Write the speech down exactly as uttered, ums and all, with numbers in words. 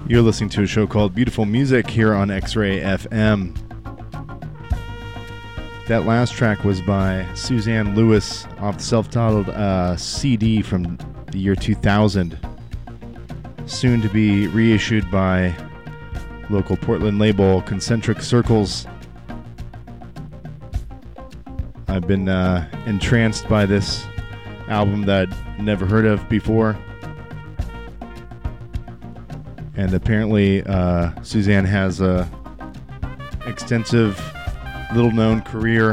You're listening to a show called Beautiful Music here on X-Ray F M. That last track was by Suzanne Lewis off the self-titled uh, C D from the year two thousand. Soon to be reissued by local Portland label Concentric Circles. I've been uh, entranced by this album that I'd never heard of before. And apparently uh, Suzanne has a extensive, little-known career